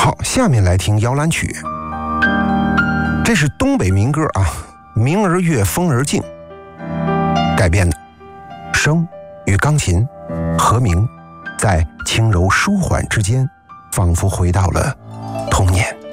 好，下面来听摇篮曲，这是东北民歌啊，明儿月风儿静改编的，声与钢琴和鸣，在轻柔舒缓之间，仿佛回到了童年。